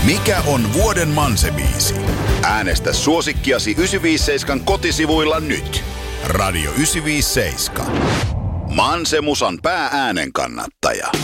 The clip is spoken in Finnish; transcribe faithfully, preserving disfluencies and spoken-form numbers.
Mikä on vuoden Manse-biisi? Äänestä suosikkiasi yhdeksänsataaviisikymmentäseitsemän kotisivuilla nyt. Radio yhdeksänsataaviisikymmentäseitsemän. Manse-musan pää-äänen kannattaja.